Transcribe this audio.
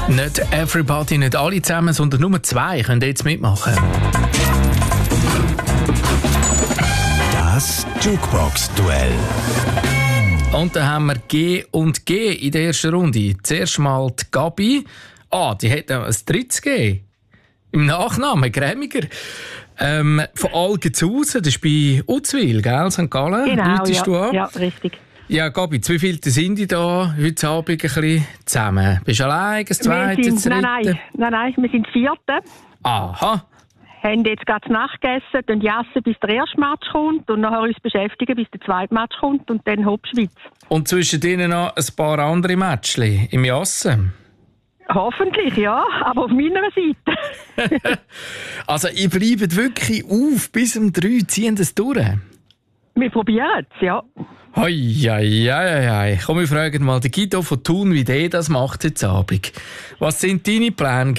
Nicht everybody, nicht alle zusammen, sondern nur 2 können jetzt mitmachen. Das Jukebox-Duell. Und dann haben wir G und G in der ersten Runde. Zuerst mal die Gabi. Die hat ein drittes G. Im Nachnamen, Grämiger. Von Algenzhausen, das ist bei Uzwil, gell, St. Gallen? Genau, Du an? ja, richtig. Ja, Gabi, wie viele sind die da heute Abend ein bisschen zusammen? Bist du allein, das zweite, das dritte? Nein, wir sind 4. Aha. Haben jetzt gerade zu Nacht gegessen, dann jassen, bis der erste Match kommt und nachher uns beschäftigen, bis der zweite Match kommt und dann hopp Schweiz. Und zwischen denen noch ein paar andere Matchli im Jassen? Hoffentlich, ja, aber auf meiner Seite. Also, ihr bleibt wirklich auf bis um 3, ziehen das durch? Wir probieren es, ja. Hei. Komm, wir fragen mal den Guido von Thun, wie der das macht heute Abend. Was sind deine Pläne,